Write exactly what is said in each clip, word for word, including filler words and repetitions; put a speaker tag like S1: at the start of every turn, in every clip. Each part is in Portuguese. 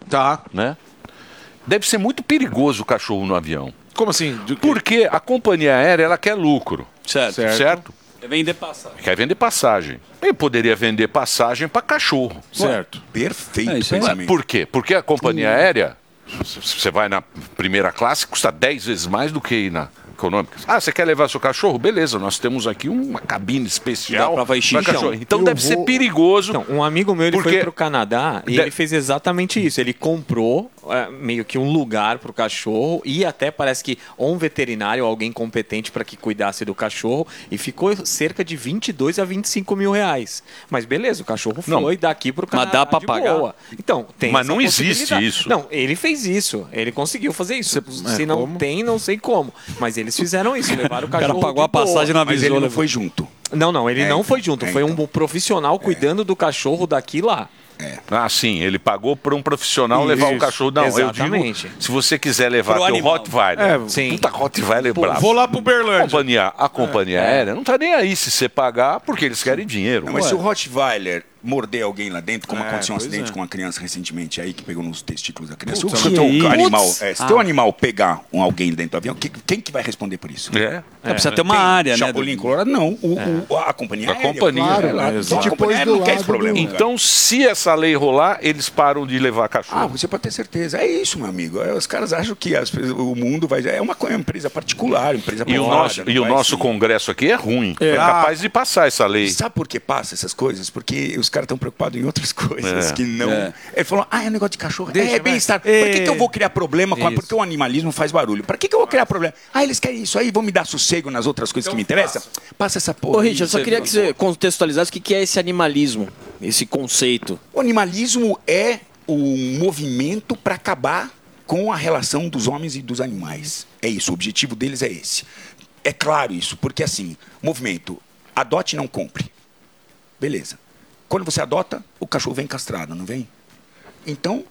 S1: Tá.
S2: Né? Deve ser muito perigoso o cachorro no avião.
S1: Como assim?
S2: Porque a companhia aérea ela quer lucro.
S3: Certo.
S2: Certo? certo?
S3: Quer vender passagem.
S2: Quer vender passagem. Ele poderia vender passagem para cachorro.
S1: Certo.
S4: Perfeito.
S3: É, isso aí.
S2: Mas por quê? Porque a companhia aérea, você vai na primeira classe, custa dez vezes mais do que ir na econômica. Ah, você quer levar seu cachorro? Beleza, nós temos aqui uma cabine especial
S3: para vai
S2: pra cachorro. Então
S5: eu
S2: deve
S5: vou-
S2: ser perigoso.
S6: Então, um amigo meu ele
S2: Porque-
S6: foi pro Canadá e
S2: De-
S6: ele fez exatamente isso. Ele comprou é, meio que um lugar pro cachorro e até parece que ou um veterinário ou alguém competente para que cuidasse do cachorro e ficou cerca de vinte e dois a vinte e cinco mil reais. Mas beleza, o cachorro
S2: Não.
S6: foi daqui pro Canadá.
S3: dá pra
S6: de
S3: pagar?
S6: boa. Então, tem
S2: Mas
S6: essa
S2: não existe
S6: possibilidade.
S2: isso.
S6: Não, ele fez isso. Ele conseguiu fazer isso.
S1: é,
S6: Se não
S1: como?
S6: tem, não sei como. Mas eles fizeram isso. Levaram o
S3: O cara
S6: cachorro.
S3: pagou a
S6: de boa.
S3: passagem na
S4: Mas
S3: visão.
S4: ele não foi junto.
S6: Não, não, ele
S4: É,
S6: não
S4: então.
S6: foi junto.
S4: É,
S6: Foi um
S4: então.
S6: profissional cuidando do cachorro daqui lá.
S2: Ah, sim, ele pagou para um profissional levar o
S6: Isso,
S2: cachorro. Não,
S6: exatamente.
S2: eu digo, se você quiser levar
S3: Pro
S2: teu
S3: animal.
S2: Rottweiler,
S1: É,
S6: sim.
S2: puta Rottweiler
S1: Pô,
S2: bravo.
S1: vou lá pro
S2: A
S1: Berlândia.
S2: companhia, a companhia aérea não tá nem aí se você pagar, porque eles querem dinheiro.
S4: Não, mas
S2: Ué.
S4: se o Rottweiler morder alguém lá dentro, como
S1: É,
S4: aconteceu um
S1: pois
S4: acidente
S1: é.
S4: com uma criança recentemente aí, que pegou nos testículos da criança.
S1: Putz,
S4: se o
S3: que
S4: teu
S3: isso?
S4: animal,
S3: Putz.
S4: é, se teu animal pegar um alguém dentro do avião, que- quem que vai responder por isso?
S2: É.
S3: É, precisa ter uma
S4: Tem
S3: área, né?
S4: Chapolin Colorado? Não, o, o- a companhia
S2: A
S4: aérea.
S2: companhia,
S4: Claro,
S2: é,
S4: lá,
S1: exato.
S4: a companhia aérea não
S5: do
S4: quer esse
S5: lado
S4: problema.
S5: do-
S4: cara.
S2: Então, se essa lei rolar, eles param de levar
S4: Ah,
S2: cachorro.
S4: você pode ter certeza. É isso, meu amigo. É, os caras acham que as- o mundo vai... É uma, co- é uma empresa particular, empresa
S2: E o
S4: privada,
S2: nosso,
S4: não
S2: e o
S4: vai
S2: nosso
S4: se-
S2: Congresso aqui é ruim. É, capaz de passar essa lei.
S4: Sabe por que passa essas coisas? Porque os caras estão preocupados em outras coisas
S2: É.
S4: que não.
S3: É.
S4: Ele falou: ah, é um negócio de cachorro.
S1: Deixa,
S4: é
S1: vai.
S4: bem-estar. Por que, que eu vou criar problema com a... Porque o animalismo faz barulho. Para que, que eu vou criar problema? Ah, eles querem isso aí, vão me dar sossego nas outras coisas que me interessam? Passa essa porra.
S7: Ô,
S4: aí.
S7: Richard, eu só queria que você contextualizasse o que que é esse animalismo, esse conceito.
S4: O animalismo é um movimento para acabar com a relação dos homens e dos animais. É isso, o objetivo deles é esse. É claro isso, porque assim, movimento, adote e não compre. Beleza. Quando você adota, o cachorro vem castrado, não vem? Então,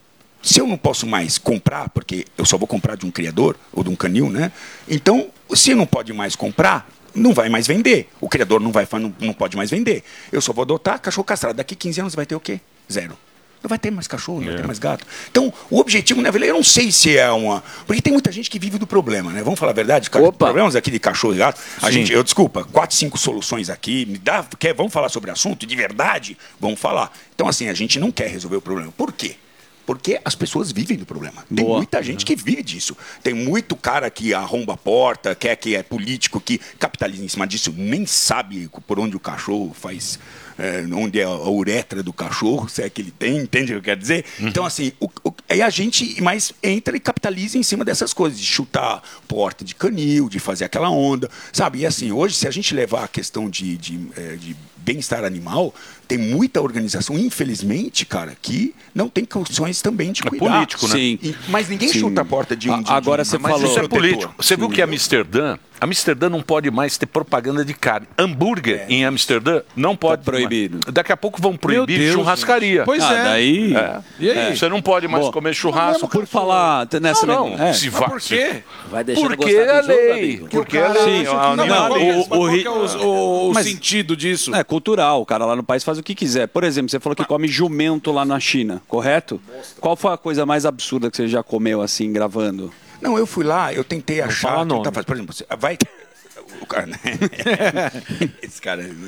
S4: se eu não posso mais comprar, porque eu só vou comprar de um criador ou de um canil, né? Então, se não pode mais comprar, não vai mais vender. O criador não, vai, não, não pode mais vender. Eu só vou adotar cachorro castrado. Daqui quinze anos vai ter o quê? Zero. Não vai ter mais cachorro, não vai ter mais gato. Então, o objetivo, na verdade, eu não sei se é uma... Porque tem muita gente que vive do problema, né? Vamos falar a verdade? Cara,
S7: Opa.
S4: problemas aqui de cachorro e gato. A gente, eu desculpa, quatro, cinco soluções aqui. Me dá, quer, vamos falar sobre o assunto? De verdade? Vamos falar. Então, assim, a gente não quer resolver o problema. Por quê? Porque as pessoas vivem do problema. Tem
S3: Boa.
S4: muita gente que vive disso. Tem muito cara que arromba a porta, quer que é político, que capitaliza em cima disso, nem sabe por onde o cachorro faz, é, onde é a uretra do cachorro, se é que ele tem, entende o que eu quero dizer? Então, assim, o, o, aí a gente mais entra e capitaliza em cima dessas coisas, de chutar porta de canil, de fazer aquela onda, sabe? E assim, hoje, se a gente levar a questão de, de, é, de bem-estar animal, tem muita organização, infelizmente, cara, que não tem condições também de
S2: É
S4: cuidar.
S2: político, né?
S3: Sim.
S4: E- mas ninguém
S3: Sim.
S4: chuta a porta de um. de-
S3: Agora
S4: de-
S3: você
S4: mas
S3: falou-
S2: Isso é
S4: protetor.
S2: político. Você viu que Amsterdã, Amsterdã não pode mais ter propaganda de carne. Hambúrguer em Amsterdã não pode.
S3: Tá proibido.
S2: mais. Daqui a pouco vão proibir
S1: Deus,
S2: churrascaria.
S1: Pois
S3: Ah,
S1: é.
S3: daí...
S2: É.
S1: E aí?
S2: Você não pode mais
S3: Bom,
S2: comer churrasco.
S3: Por falar nessa...
S2: Não, não.
S3: É.
S2: Se
S1: Mas
S2: vai,
S1: por quê?
S5: Vai deixar
S2: Porque
S5: gostar
S2: é
S5: do jogo,
S2: lei.
S5: amigo.
S2: Porque
S5: o
S2: é
S5: cara
S2: lei.
S5: acha
S2: Ah,
S5: que
S1: Não,
S2: não,
S1: mas qual,
S3: o-
S1: que é- mas
S3: o
S1: qual
S3: ri-
S1: que é o, o
S3: Mas-
S1: sentido disso?
S3: É cultural, o cara lá no país faz o que quiser. Por exemplo, você falou que come jumento lá na China, correto? Qual foi a coisa mais absurda que você já comeu assim, gravando?
S4: Não, eu fui lá, eu tentei achar.
S6: fala
S4: tentar
S6: nome.
S4: fazer- por exemplo, você- vai. O cara, né? Esse cara. né?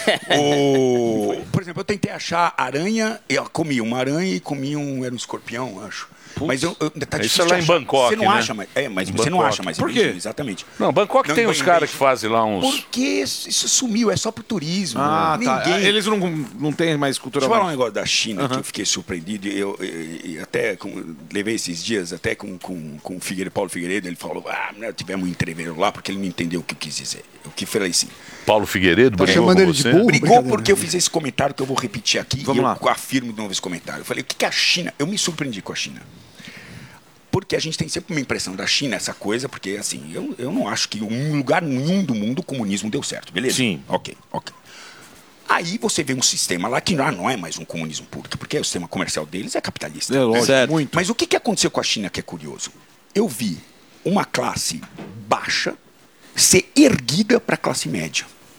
S4: O, por exemplo, eu tentei achar aranha, eu comi uma aranha e comi um. Era um escorpião, acho. Mas eu, eu, tá
S2: Isso
S4: difícil
S2: é lá
S4: de
S2: em
S4: achar.
S2: Bangkok,
S4: Você não
S2: né?
S4: acha mais. É, mas
S2: Em
S4: você não
S2: Bangkok.
S4: acha mais.
S1: Por
S4: isso,
S1: quê?
S4: Exatamente.
S2: Não, Bangkok
S4: Não,
S2: tem
S4: não
S2: uns caras
S4: investe.
S2: que fazem lá uns.
S4: Porque isso isso sumiu, é só pro turismo.
S1: Ah, tá.
S4: Ninguém.
S1: Eles não, não têm mais cultura.
S4: Deixa eu falar um
S1: mais.
S4: negócio da China que eu fiquei surpreendido. Eu, eu- eu até com- levei esses dias até com, com, com o Figueiredo, Paulo Figueiredo. Ele falou: ah, né, tivemos um entreveiro lá porque ele não entendeu o que eu quis dizer. Eu que falei assim.
S2: Paulo Figueiredo,
S5: Tá
S2: brigou
S5: chamando
S2: com
S5: ele de
S2: você?
S5: burro?
S4: Brigou
S5: Brincadeira,
S4: porque eu
S5: né?
S4: fiz esse comentário que eu vou repetir aqui.
S1: Vamos
S4: e eu
S1: lá.
S4: afirmo de novo esse comentário. Eu falei: o que, que a China. Eu me surpreendi com a China. Porque a gente tem sempre uma impressão da China, essa coisa, porque assim, eu, eu não acho que em lugar nenhum do mundo o comunismo deu certo, beleza?
S1: Sim.
S4: Ok, ok. Aí você vê um sistema lá que não, não é mais um comunismo puro, porque o sistema comercial deles é capitalista.
S1: É lógico,
S3: Certo.
S1: muito.
S4: Mas o que, que aconteceu com a China que é curioso? Eu vi uma classe baixa ser erguida para a classe média.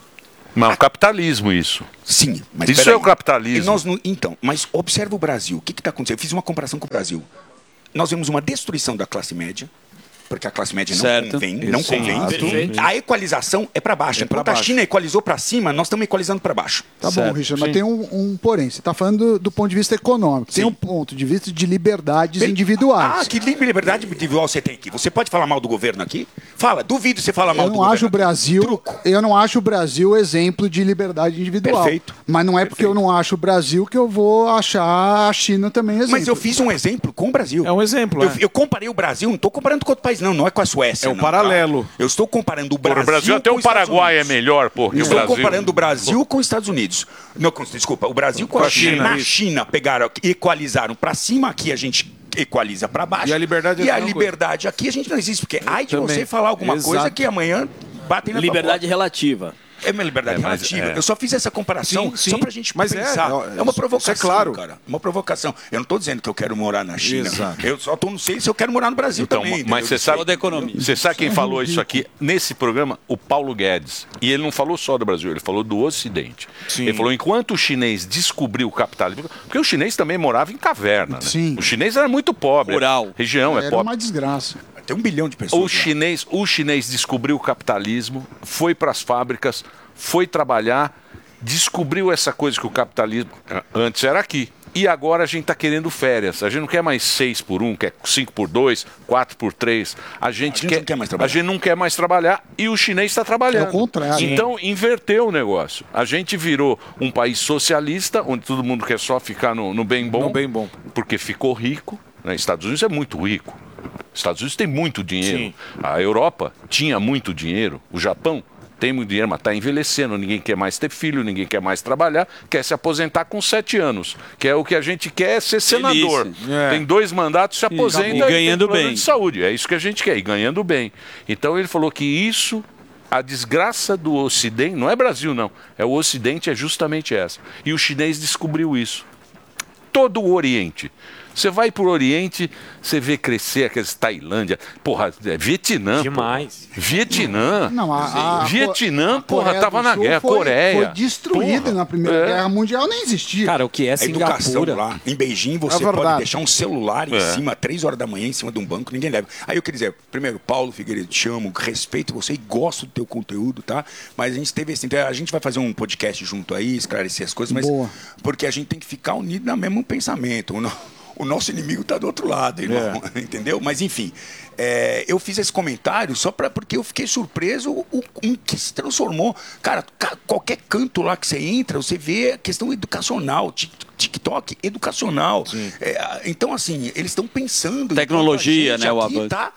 S2: Não, capitalismo isso.
S4: Sim, mas
S2: Isso
S4: peraí.
S2: é o capitalismo.
S4: E nós não- então, mas observa o Brasil. O que está acontecendo? Eu fiz uma comparação com o Brasil. Nós vemos uma destruição da classe média, porque a classe média não
S3: Certo.
S4: convém, não
S2: Sim,
S4: convém.
S7: perfeito.
S4: A equalização é para baixo. Enquanto a China equalizou para cima, nós estamos equalizando para baixo.
S5: Tá
S3: Certo.
S5: bom, Richard, mas tem um, um porém. Você está falando do, do ponto de vista econômico. Tem
S4: Sim.
S5: um ponto de vista de liberdades
S4: Ah,
S5: individuais.
S4: que liberdade individual você tem aqui. Você pode falar mal do governo aqui? Fala, duvido você falar mal
S5: Eu
S4: do
S5: não acho o
S4: governo.
S5: Brasil,
S4: Truco.
S5: eu não acho o Brasil exemplo de liberdade individual.
S4: Perfeito.
S5: Mas não é porque eu não acho o Brasil que eu vou achar a China também exemplo.
S4: Mas eu fiz um exemplo com o Brasil.
S1: É um exemplo,
S4: Eu,
S1: é.
S4: eu comparei o Brasil, não estou comparando com outro país, não. Não é com a Suécia.
S1: É o
S4: não,
S1: paralelo.
S4: tá? Eu estou comparando o
S2: Pô,
S4: Brasil.
S2: o Brasil até
S4: com
S2: o
S4: os Estados
S2: Paraguai é
S4: Unidos.
S2: melhor, pô, que o
S4: Estou
S2: Brasil.
S4: comparando o Brasil com os Estados Unidos. Não, com- desculpa, o Brasil com,
S1: Com
S4: a
S1: a
S4: China.
S1: China,
S4: Na
S1: isso.
S4: China pegaram, equalizaram para cima, aqui a gente equaliza para baixo.
S1: E a liberdade é
S4: E
S1: a
S4: a
S1: mesma
S4: liberdade aqui a gente não existe, porque ai de
S1: também.
S4: você falar alguma coisa
S1: Exato.
S4: que amanhã batem na tua
S7: Liberdade
S4: porta.
S7: relativa.
S4: É uma liberdade
S2: É, mas
S4: relativa.
S2: é.
S4: Eu só fiz essa comparação
S1: Sim, sim.
S4: só pra gente
S1: Mas é,
S4: pensar.
S1: é,
S4: É, uma
S1: isso é
S4: provocação,
S1: claro.
S4: cara. Uma provocação. Eu não estou dizendo que eu quero morar na China.
S1: Exato.
S4: Eu só tô, não sei se eu quero morar no Brasil
S2: Então,
S4: também.
S2: mas
S4: entendeu?
S2: você sabe,
S3: Toda a economia.
S2: você sabe quem falou isso aqui nesse programa? O Paulo Guedes. E ele não falou só do Brasil, ele falou do Ocidente.
S1: Sim.
S2: Ele falou, enquanto o chinês descobriu o capitalismo, porque o chinês também morava em caverna, né?
S5: Sim.
S2: O chinês era muito pobre.
S3: Rural.
S2: Região é
S5: Era
S2: pobre.
S5: uma desgraça.
S4: Tem um bilhão de pessoas.
S2: O
S4: lá.
S2: chinês, o chinês descobriu o capitalismo, foi para as fábricas, foi trabalhar, descobriu essa coisa que o capitalismo eh, antes era aqui. E agora a gente está querendo férias. A gente não quer mais seis por um, quer cinco por dois, quatro por três. A gente,
S4: gente
S2: quer,
S4: não quer mais
S2: a
S4: trabalhar.
S2: gente não quer mais trabalhar e o chinês está trabalhando.
S5: É o contrário.
S2: Então inverteu o negócio. A gente virou um país socialista, onde todo mundo quer só ficar no, no bem bom.
S1: No bem bom.
S2: Porque ficou rico. Né? Estados Unidos é muito rico. Estados Unidos tem muito dinheiro.
S1: Sim.
S2: A Europa tinha muito dinheiro. O Japão tem muito dinheiro, mas está envelhecendo. Ninguém quer mais ter filho, ninguém quer mais trabalhar. Quer se aposentar com sete anos. Que é o que a gente quer, é ser senador.
S1: É.
S2: Tem dois mandatos, se aposenta
S3: E ganhando
S2: tem plano
S3: bem.
S2: de saúde. É isso que a gente quer, e ganhando bem. Então ele falou que isso, a desgraça do Ocidente, não é Brasil não, é o Ocidente, é justamente essa. E o chinês descobriu isso. Todo o Oriente. Você vai pro Oriente, você vê crescer aquelas Tailândia, porra, é Vietnã.
S6: Demais.
S2: Pô. Vietnã.
S5: Não, a, a,
S2: Vietnã,
S5: a
S2: porra,
S5: Coreia
S2: tava
S5: do
S2: na
S5: Sul
S2: guerra.
S5: foi,
S2: Coreia.
S5: Foi destruída
S2: Porra.
S5: na Primeira
S2: É.
S5: Guerra Mundial, nem existia.
S6: Cara, o que é
S4: A educação
S6: Singapura?
S4: lá. Em Beijing, você
S5: É verdade.
S4: pode deixar um celular em
S2: É.
S4: cima, três horas da manhã, em cima de um banco, ninguém leva. Aí eu queria dizer, primeiro, Paulo Figueiredo, te chamo, respeito você e gosto do teu conteúdo, tá? Mas a gente teve esse. Então, a gente vai fazer um podcast junto aí, esclarecer as coisas, mas.
S5: Boa.
S4: Porque a gente tem que ficar unido no mesmo pensamento. O, no- o nosso inimigo está do outro lado, irmão. Entendeu? Mas enfim. é, eu fiz esse comentário só pra, porque eu fiquei surpreso o, o, em que se transformou. Cara, ca- qualquer canto lá que você entra, você vê a questão educacional, Tik- TikTok educacional. É, então, assim, eles estão pensando.
S3: Tecnologia,
S4: enquanto a gente
S3: né, o
S4: aqui
S3: avanço.
S4: tá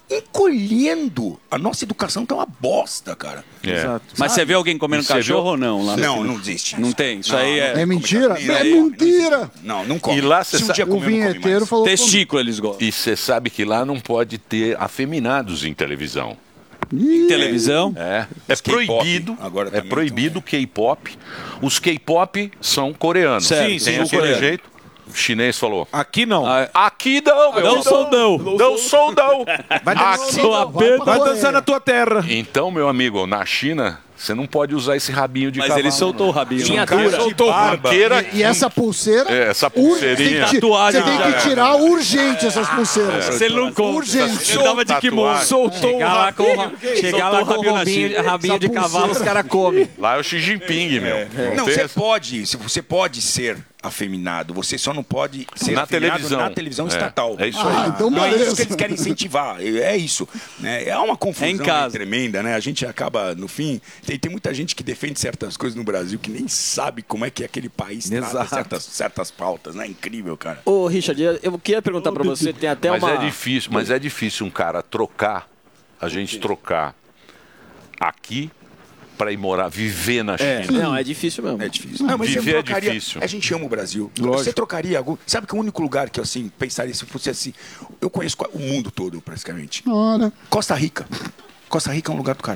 S4: encolhendo. A nossa educação tá uma bosta, cara.
S2: É.
S3: Mas você vê alguém comendo
S2: E você
S3: cachorro
S2: viu?
S3: ou não? Lá no-
S4: Não, não existe.
S3: Não
S4: isso.
S3: tem, isso
S4: Não,
S3: aí é-
S4: não
S5: É
S4: come
S5: mentira?
S4: cachorro.
S5: É
S4: Não,
S5: mentira!
S4: Não, não come.
S2: E lá você
S4: Se um
S2: sa-
S4: dia
S5: O
S4: comer, não come
S5: vinheteiro
S4: mais.
S5: falou.
S3: Testículo eles gostam.
S2: E você sabe que lá não pode ter afeminados em televisão.
S5: Ih,
S3: Televisão?
S2: É, é
S4: Os K-pop,
S2: proibido.
S4: agora
S2: É
S4: também
S2: proibido o K-pop. Os K-pop são coreanos.
S3: Certo,
S2: Tem
S3: sim,
S2: aquele
S3: coreano.
S2: jeito. O chinês falou.
S1: Aqui não.
S3: Ah,
S2: Aqui não, meu.
S3: Não sou não.
S2: Não sou não.
S1: Vai
S2: Aqui
S1: dançar,
S2: não.
S5: vai pra
S1: vai
S5: Coreia.
S1: dançar na tua terra.
S2: Então, meu amigo, na China, você não pode usar esse rabinho de
S3: Mas
S2: cavalo.
S3: ele soltou o rabinho.
S7: Tinha
S3: né?
S7: dura.
S2: soltou barba.
S5: E essa pulseira?
S2: É, essa
S5: ur-
S2: pulseirinha.
S5: tem que ti-
S3: Tatuagem
S5: Você tem
S3: já.
S5: que tirar urgente essas pulseiras.
S3: Se ele não conta.
S5: Urgente.
S3: Ele tava de kimono.
S2: Tatuagem.
S3: Soltou
S6: Chegar lá com, chegar lá com
S3: Soltou o
S6: rabinho,
S3: rabinho.
S6: rabinho de
S5: Essa
S6: cavalo, os
S5: pulseira.
S6: caras comem.
S2: Lá é o Xi Jinping, meu.
S4: Não,
S2: tem
S4: você
S2: essa-
S4: pode, se você pode ser afeminado, você só não pode ser
S2: Na
S4: afeminado
S2: televisão.
S4: na televisão
S2: É,
S4: estatal.
S2: é isso
S5: Ah,
S2: aí.
S5: então
S4: Não é isso
S5: beleza.
S4: que eles querem incentivar, é isso. Né? É uma confusão
S3: É em casa.
S4: tremenda, né? A gente acaba, no fim, tem, tem muita gente que defende certas coisas no Brasil que nem sabe como é que aquele país trata
S1: Exato.
S4: certas, certas pautas, né? Incrível, cara.
S7: Ô, Richard, eu- eu queria perguntar pra você, tem até
S2: Mas
S7: uma...
S2: é difícil, mas é difícil um cara trocar, a gente trocar aqui para ir morar, viver na China.
S7: Não, é difícil mesmo.
S4: É difícil. Não, mas
S2: Viver
S4: eu
S2: é
S4: trocaria.
S2: difícil.
S4: A gente ama o Brasil. Você trocaria algum. Sabe que o único lugar que eu assim, pensaria se fosse assim. Eu conheço o mundo todo, praticamente.
S5: Ora,
S4: Costa Rica. Costa Rica é um lugar do caralho.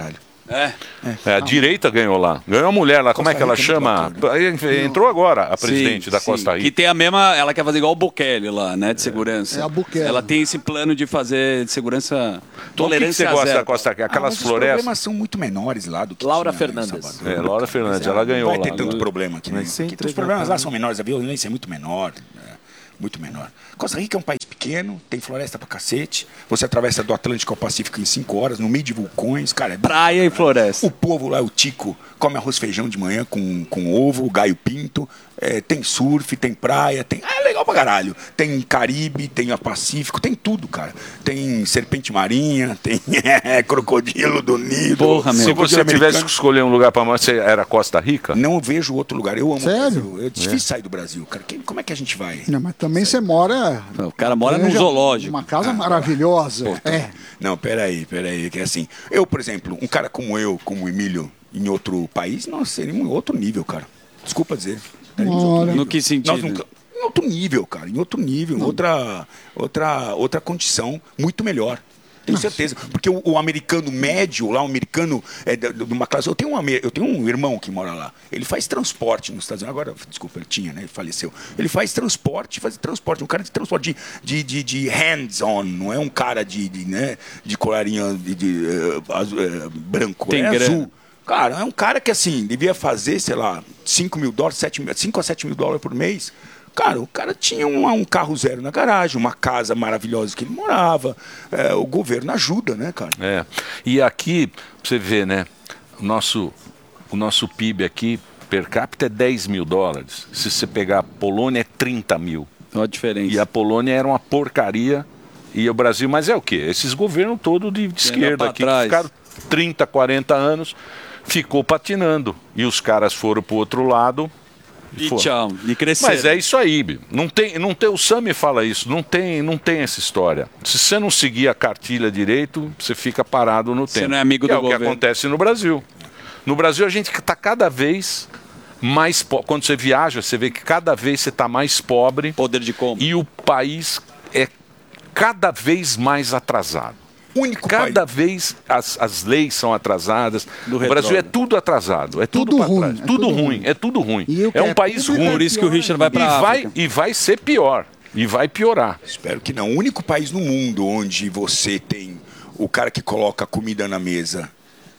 S3: É.
S2: É, a direita ganhou lá. Ganhou a mulher lá. Como é que ela chama? Entrou agora a presidente
S3: Sim,
S2: da
S3: sim.
S2: Costa Rica.
S3: Que tem a mesma. Ela quer fazer igual o Bukele lá, né? De segurança.
S5: É a Bukele.
S3: Ela tem esse plano de fazer de segurança.
S2: O que que
S3: Tolerância
S2: você gosta
S3: zero.
S2: da Costa Rica?
S4: Ah,
S2: Aquelas
S4: mas os
S2: florestas.
S4: problemas são muito menores lá do que
S7: Laura
S4: tinha em
S7: Fernandes.
S4: Salvador.
S2: É, Laura Fernandes, ela ganhou
S4: Não vai
S2: lá.
S4: ter tanto problema aqui, né?
S1: Mas sem
S4: Porque os
S1: entregar
S4: problemas lá
S1: pra-
S4: são menores, a violência é muito menor. né? Muito menor. Costa Rica é um país pequeno, tem floresta pra cacete. Você atravessa do Atlântico ao Pacífico em cinco horas, no meio de vulcões. Cara, é
S3: Praia e floresta.
S4: O povo lá, o Tico, come arroz e feijão de manhã com, com ovo, gaio pinto. É, tem surf, tem praia, tem. Ah, é legal pra caralho. Tem Caribe, tem a Pacífico, tem tudo, cara. Tem serpente marinha, tem é, crocodilo do Nilo.
S3: Porra, meu.
S2: Se
S4: crocodilo
S2: você tivesse que
S4: americano.
S2: escolher um lugar para morar, você era Costa Rica?
S4: Não vejo outro lugar. Eu amo
S5: Sério?
S4: o Brasil. É difícil sair do Brasil, cara. Quem- como é que a gente vai?
S5: Não, mas também você mora.
S3: O cara mora num
S5: Veja,
S3: zoológico.
S5: Uma casa maravilhosa. É.
S4: Não, peraí, peraí. Que é assim, eu, por exemplo, um cara como eu, como o Emílio, em outro país, nossa, seria um outro nível, cara. Desculpa dizer. Estaríamos em outro
S5: Ora.
S4: nível.
S3: No que sentido?
S4: Nós nunca- em outro nível, cara. Em outro nível, em outra, outra, outra condição muito melhor. Tenho certeza. Porque o, o americano médio, lá, o americano é, de, de uma classe. Eu tenho, um, ame- eu tenho um irmão que mora lá. Ele faz transporte nos Estados Unidos. Agora, desculpa, ele tinha, né? Ele faleceu. Ele faz transporte, faz transporte. Um cara de transporte de, de, de, de hands-on, não é um cara de, de, né, de colarinho de, de, eh, azul, eh, branco.
S3: Tem
S4: é
S3: grana.
S4: azul. Cara, é um cara que, assim, devia fazer, sei lá, cinco mil dólares, cinco a sete mil dólares por mês. Cara, o cara tinha um, um carro zero na garagem, uma casa maravilhosa que ele morava. É, o governo ajuda, né, cara?
S2: É. E aqui, pra você ver, né? O nosso, o nosso P I B aqui, per capita, é dez mil dólares. Se você pegar a Polônia, é trinta mil.
S3: Olha a diferença.
S2: E a Polônia era uma porcaria. E o Brasil, mas é o quê? Esses governos todos de, de esquerda
S3: pra
S2: aqui, que
S3: trás.
S2: ficaram trinta, quarenta anos, ficou patinando. E os caras foram pro outro lado.
S3: E
S2: foram.
S3: tchau. E crescer.
S2: Mas é isso aí, Bi. Não tem, não tem, o Sami fala isso, não tem, não tem essa história. Se você não seguir a cartilha direito, você fica parado no
S3: Você
S2: tempo.
S3: não é amigo
S2: que
S3: do
S2: é o que
S3: governo.
S2: acontece no Brasil. No Brasil a gente está cada vez mais pobre. Quando você viaja, você vê que cada vez você está mais pobre
S3: Poder de compra.
S2: e o país é cada vez mais atrasado.
S4: Único
S2: Cada
S4: país.
S2: vez as, as leis são atrasadas.
S3: Do
S2: O Brasil é
S3: retrógrado.
S2: tudo atrasado. É tudo,
S5: Tudo
S2: pra
S5: ruim,
S2: trás.
S5: é
S2: tudo
S5: tudo
S2: ruim.
S5: ruim.
S2: É tudo ruim.
S5: E o que
S2: É um
S5: é
S2: país
S5: público
S2: ruim.
S3: Por isso que o Richard vai
S2: E
S3: pra
S2: vai,
S3: África.
S2: e vai ser pior. E vai piorar.
S4: Espero que não. O único país no mundo onde você tem o cara que coloca comida na mesa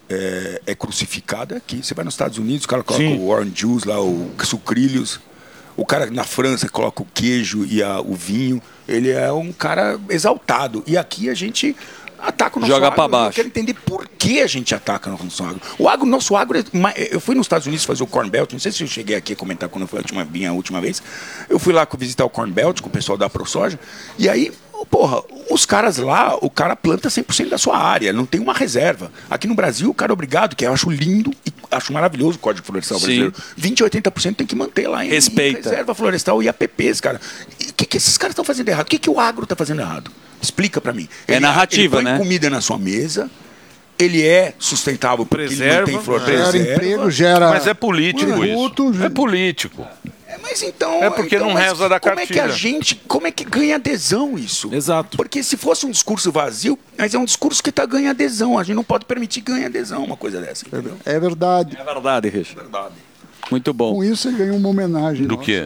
S4: é, é crucificado é aqui. Você vai nos Estados Unidos, o cara coloca
S2: Sim.
S4: o orange juice lá, o sucrilhos. O cara na França coloca o queijo e a- o vinho. Ele é um cara exaltado. E aqui a gente ataca o nosso
S3: Joga
S4: agro.
S3: pra
S4: Eu
S3: baixo.
S4: quero entender por que a gente ataca o nosso agro. O agro, nosso agro, é ma- eu fui nos Estados Unidos fazer o Corn Belt, não sei se eu cheguei aqui a comentar quando eu fui a última, vim a última vez. Eu fui lá visitar o Corn Belt com o pessoal da ProSoja, e aí, porra, os caras lá, o cara planta cem por cento da sua área, não tem uma reserva. Aqui no Brasil, o cara é obrigado, que eu acho lindo e acho maravilhoso o Código Florestal
S3: Sim.
S4: brasileiro. vinte a oitenta por cento tem que manter lá em,
S3: Respeita.
S4: em reserva florestal e A P Ps, cara. E o que, que esses caras estão fazendo errado? O que, que o agro está fazendo errado? Explica pra mim.
S3: É narrativa,
S4: ele põe
S3: né?
S4: comida na sua mesa, ele é sustentável porque
S1: Preserva,
S4: ele mantém flor,
S1: gera
S5: Gera emprego, gera.
S2: Mas é político
S5: produto,
S2: isso. É político.
S4: É, mas então,
S2: É porque
S4: então,
S2: não
S4: mas
S2: reza da
S4: como é que a
S2: cartilha.
S4: gente, como é que ganha adesão isso?
S1: Exato.
S4: Porque se fosse um discurso vazio, mas é um discurso que tá ganha adesão. A gente não pode permitir ganhar adesão uma coisa dessa, entendeu?
S5: É verdade.
S3: É verdade, Richard.
S4: Verdade.
S3: Muito bom.
S5: Com isso você ganhou uma homenagem.
S2: Do
S5: nossa.
S2: quê?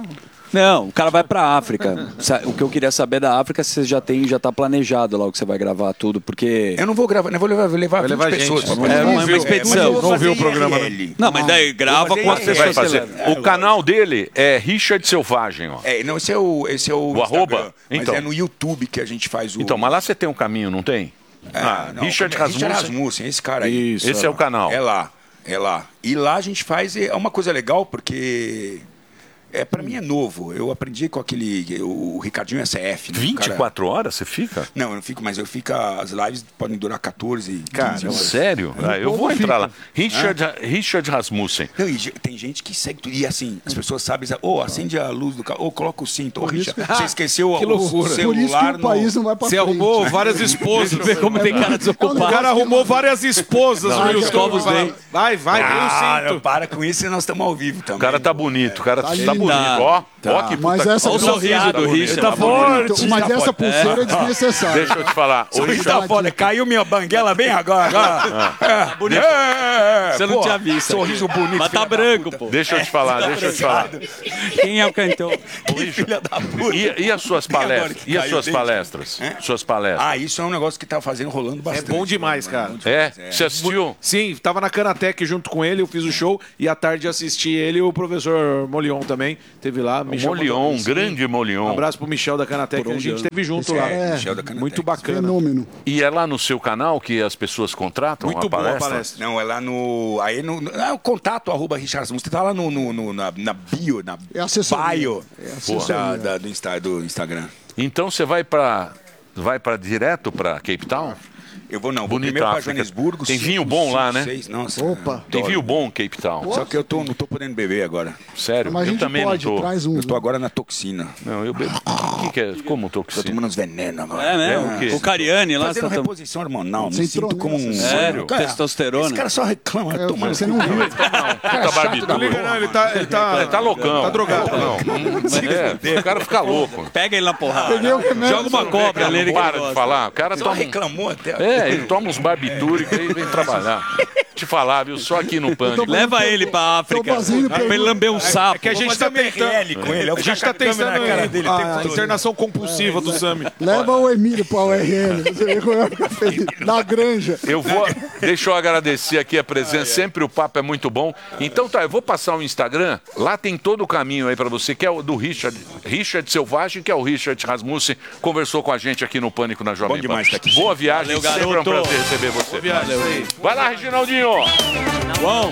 S3: Não, o cara vai pra África. Sa- O que eu queria saber da África, você já tem, já tá planejado lá o que você vai gravar tudo, porque...
S4: Eu não vou gravar, não vou levar, vou levar vinte
S1: levar gente.
S4: pessoas. pra
S1: Não
S4: fazer.
S3: é uma
S4: mas
S3: expedição.
S4: eu vou
S1: Não
S4: fazer
S1: viu o programa,
S4: I R L.
S3: Não, mas daí grava
S4: fazer
S3: com as
S4: I R L.
S2: Você vai
S3: pessoas que
S2: fazer.
S3: você leva.
S2: O canal dele é Richard Selvagem, ó.
S4: É, não, esse é o, esse é o,
S2: O
S4: Instagram,
S2: arroba?
S4: mas
S2: Então.
S4: é no YouTube que a gente faz o...
S2: Então, mas lá você tem um caminho, não tem?
S4: É,
S2: ah,
S4: não,
S2: Richard
S4: como é? Richard
S2: Rasmussen.
S4: Rasmussen, esse cara aí.
S1: Isso.
S2: Esse é o canal.
S4: É lá, é lá. E lá a gente faz, é uma coisa legal, porque é, pra mim é novo. Eu aprendi com aquele, o Ricardinho S F. Né? O
S2: vinte e
S4: cara-
S2: quatro horas você fica?
S4: Não, eu não fico, mas eu fico, as lives podem durar quatorze,
S2: Cara,
S4: quinze horas.
S2: sério? Ah, eu vou entrar lá. Richard, Richard Rasmussen.
S4: Não, e ge- tem gente que segue tudo. E assim, as pessoas sabem, ô, acende a luz do carro, ô, coloca o cinto, ô, Richard, você esqueceu
S1: Que
S4: o
S1: loucura.
S4: o
S5: Por isso que
S4: celular
S5: o país
S4: no...
S5: não vai pra
S1: Você
S5: frente.
S1: arrumou várias esposas.
S3: Vê como tem cara
S1: O
S3: desocupado.
S1: cara arrumou várias esposas
S3: Não,
S1: no
S3: os
S1: YouTube.
S3: covos
S1: Fala,
S3: dele.
S1: Vai, vai,
S4: Ah,
S1: põe o
S4: não,
S1: cinto.
S4: para com isso, nós estamos ao vivo também.
S2: O cara tá bonito, o cara tá
S5: lindo.
S2: bonito, ó. Ó que
S5: Mas
S2: puta-
S5: essa
S7: Olha o sorriso do Richard.
S5: Tá forte. Mas essa pulseira é desnecessária.
S2: Deixa eu te falar. O
S4: Sorriso
S2: Richard,
S4: tá foda. Caiu minha banguela bem agora. É, bonito.
S3: Você não tinha visto.
S4: Sorriso bonito.
S3: Mas tá
S4: filha da
S3: branco, pô.
S2: deixa eu te falar, deixa eu te falar.
S3: Quem é o cantor?
S2: Ô, Richard,
S4: Filha da puta.
S2: E, e as suas
S4: agora
S2: palestras?
S4: que
S2: E as
S4: caiu
S2: suas
S4: dentro.
S2: palestras?
S4: É?
S2: Suas palestras.
S4: Ah, isso é um negócio que tá fazendo, rolando
S1: É
S4: bastante.
S1: bom demais, cara.
S2: É? Você assistiu?
S1: Sim, tava na Canatec junto com ele, eu fiz o show e à tarde assisti ele e o professor Molion também. Teve lá.
S2: O
S1: Michel
S2: Molion,
S1: mandou-
S2: um grande
S1: Um
S2: Molion.
S1: abraço pro Michel da Canatec, que a gente teve junto lá.
S5: É,
S4: Michel da Canatec.
S1: Muito bacana.
S5: Fenômeno.
S2: E é lá no seu canal que as pessoas contratam
S1: Muito
S2: a
S1: boa a
S2: palestra?
S1: palestra.
S4: Não, é lá no. Aí no. no é o contato arroba Richard Rasmussen. Você tá lá no, no, no- na, na bio, na
S5: É assessoria.
S4: bio
S5: É assessoria.
S4: da, da- do, Insta, do Instagram.
S2: Então você vai para vai para direto para Cape Town?
S4: Eu vou não, vou
S2: Bonita
S4: primeiro pra
S2: África.
S4: Joanesburgo.
S2: Tem
S4: cinco,
S2: vinho bom lá,
S4: cinco,
S2: né?
S4: seis. Nossa.
S5: Opa.
S2: Tem
S4: adoro.
S2: vinho bom em Cape Town.
S4: Só que eu tô, não tô podendo beber agora.
S2: Sério?
S5: Mas a
S2: eu
S5: gente
S2: também
S5: pode,
S2: não tô.
S5: traz um.
S4: Eu tô agora na toxina.
S2: Não, eu bebo. O que, que é? Como
S4: Tô
S2: toxina?
S4: tomando uns venenos agora.
S3: É, né?
S2: É, o quê?
S3: O Cariani lá.
S4: Fazendo
S3: Tá tom-
S4: reposição hormonal. Me
S5: Sem
S4: sinto como um...
S5: tronessa.
S3: Sério?
S4: Cara,
S3: Testosterona.
S4: Esse cara só reclama.
S5: É,
S4: tomando
S5: você não viu.
S2: Puta barbitura.
S1: Não, ele tá, ele tá,
S2: Ele tá loucão.
S1: Tá drogado.
S2: Não, é, o cara fica louco.
S3: Pega ele na porrada.
S5: Peguei o remédio.
S3: Joga uma cobra
S2: Cara,
S3: nele
S2: não
S3: que ele
S2: para de
S3: gosta.
S2: falar. O cara
S4: Só
S2: toma.
S4: reclamou até.
S2: É, ele toma uns barbitúricos e vem trabalhar. Te falar, viu? Só aqui no Pânico.
S3: Leva ele pra África.
S5: Tô fazendo
S3: Pra ele lamber um sapo.
S1: É que a gente tá tentando.
S4: com ele.
S1: A gente tá tentando
S4: na cara dele. o tempo
S1: a
S4: todo.
S1: internação compulsiva do Sami.
S5: Leva o Emílio pra U R N. Você vê como é que fica feliz. Na granja.
S2: Eu vou. Deixa eu agradecer aqui a presença. Sempre o papo é muito bom. Então tá, eu vou passar o Instagram. Lá tem todo o caminho aí pra você, que é o do Richard. Richard Selvagem, que é o Richard Rasmussen. Conversou com a gente aqui no Pânico na Jovem
S4: Bom demais
S2: Pan.
S4: estar aqui.
S2: Boa viagem.
S3: Valeu,
S2: Sempre é um
S3: garoto.
S2: prazer receber você.
S1: Viagem, isso aí.
S2: Vai lá, Reginaldinho.
S3: Bom.